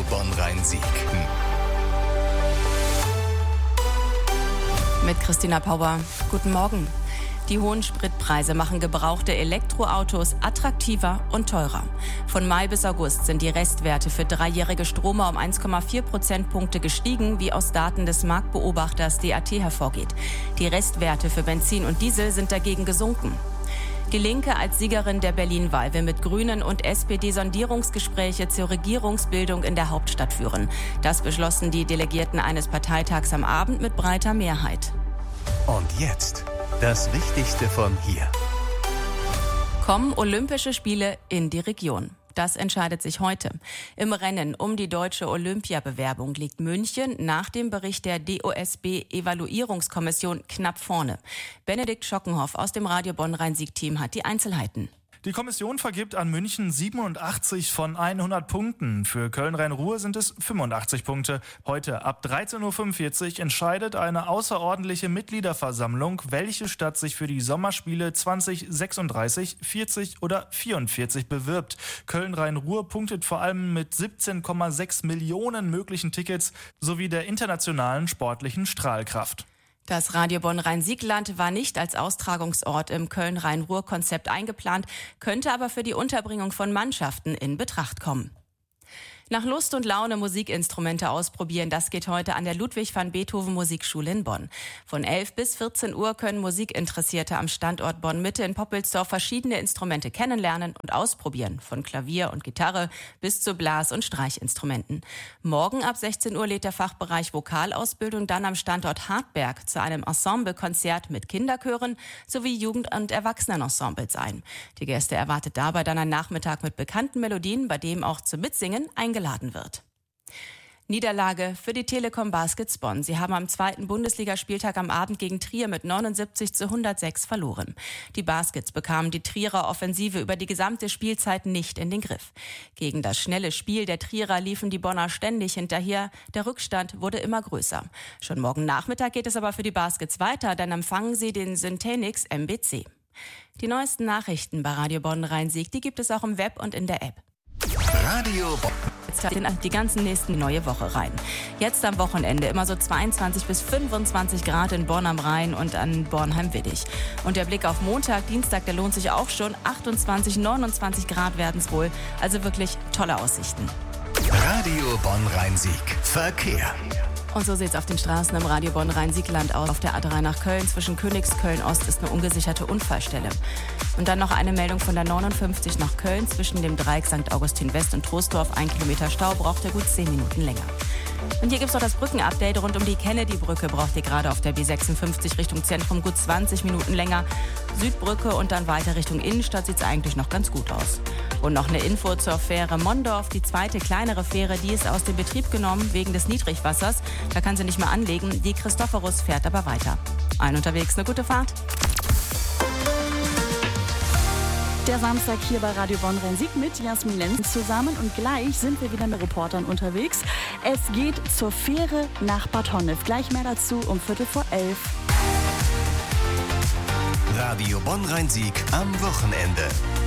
Bonn-Rhein-Sieg. Mit Christina Pauer. Guten Morgen. Die hohen Spritpreise machen gebrauchte Elektroautos attraktiver und teurer. Von Mai bis August sind die Restwerte für dreijährige Stromer um 1,4 Prozentpunkte gestiegen, wie aus Daten des Marktbeobachters DAT hervorgeht. Die Restwerte für Benzin und Diesel sind dagegen gesunken. Die Linke als Siegerin der Berlin-Wahl will mit Grünen und SPD Sondierungsgespräche zur Regierungsbildung in der Hauptstadt führen. Das beschlossen die Delegierten eines Parteitags am Abend mit breiter Mehrheit. Und jetzt das Wichtigste von hier. Kommen Olympische Spiele in die Region? Das entscheidet sich heute. Im Rennen um die deutsche Olympiabewerbung liegt München nach dem Bericht der DOSB-Evaluierungskommission knapp vorne. Benedikt Schockenhoff aus dem Radio Bonn-Rhein-Sieg-Team hat die Einzelheiten. Die Kommission vergibt an München 87 von 100 Punkten. Für Köln-Rhein-Ruhr sind es 85 Punkte. Heute ab 13.45 Uhr entscheidet eine außerordentliche Mitgliederversammlung, welche Stadt sich für die Sommerspiele 2036, 40 oder 44 bewirbt. Köln-Rhein-Ruhr punktet vor allem mit 17,6 Millionen möglichen Tickets sowie der internationalen sportlichen Strahlkraft. Das Radio Bonn-Rhein-Sieg-Land war nicht als Austragungsort im Köln-Rhein-Ruhr-Konzept eingeplant, könnte aber für die Unterbringung von Mannschaften in Betracht kommen. Nach Lust und Laune Musikinstrumente ausprobieren, das geht heute an der Ludwig-van-Beethoven-Musikschule in Bonn. Von 11 bis 14 Uhr können Musikinteressierte am Standort Bonn-Mitte in Poppelsdorf verschiedene Instrumente kennenlernen und ausprobieren, von Klavier und Gitarre bis zu Blas- und Streichinstrumenten. Morgen ab 16 Uhr lädt der Fachbereich Vokalausbildung dann am Standort Hartberg zu einem Ensemblekonzert mit Kinderchören sowie Jugend- und Erwachsenenensembles ein. Die Gäste erwartet dabei dann ein Nachmittag mit bekannten Melodien, bei dem auch zum Mitsingen eingeladen wird. Niederlage für die Telekom Baskets Bonn. Sie haben am zweiten Bundesligaspieltag am Abend gegen Trier mit 79:106 verloren. Die Baskets bekamen die Trierer Offensive über die gesamte Spielzeit nicht in den Griff. Gegen das schnelle Spiel der Trierer liefen die Bonner ständig hinterher. Der Rückstand wurde immer größer. Schon morgen Nachmittag geht es aber für die Baskets weiter, dann empfangen sie den Syntenix MBC. Die neuesten Nachrichten bei Radio Bonn-Rhein-Sieg, die gibt es auch im Web und in der App. Radio Bonn. Jetzt starten die ganzen nächsten neue Woche rein. Jetzt am Wochenende immer so 22 bis 25 Grad in Bonn am Rhein und an Bornheim-Widdig. Und der Blick auf Montag, Dienstag, der lohnt sich auch schon. 28, 29 Grad werden es wohl. Also wirklich tolle Aussichten. Radio Bonn-Rhein-Sieg. Verkehr. Und so sieht es auf den Straßen im Radio Bonn-Rhein-Sieg-Land aus. Auf der A3 nach Köln zwischen Königsköln-Ost ist eine ungesicherte Unfallstelle. Und dann noch eine Meldung von der 59 nach Köln zwischen dem Dreieck St. Augustin West und Troisdorf. 1 Kilometer Stau braucht ihr gut 10 Minuten länger. Und hier gibt es noch das Brückenupdate rund um die Kennedy-Brücke. Braucht ihr gerade auf der B56 Richtung Zentrum gut 20 Minuten länger. Südbrücke und dann weiter Richtung Innenstadt sieht es eigentlich noch ganz gut aus. Und noch eine Info zur Fähre Mondorf. Die zweite kleinere Fähre, die ist aus dem Betrieb genommen wegen des Niedrigwassers. Da kann sie nicht mehr anlegen. Die Christophorus fährt aber weiter. Allen unterwegs eine gute Fahrt. Der Samstag hier bei Radio Bonn-Rhein-Sieg mit Jasmin Lenz zusammen und gleich sind wir wieder mit Reportern unterwegs. Es geht zur Fähre nach Bad Honnef. Gleich mehr dazu um 11:15. Radio Bonn-Rhein-Sieg am Wochenende.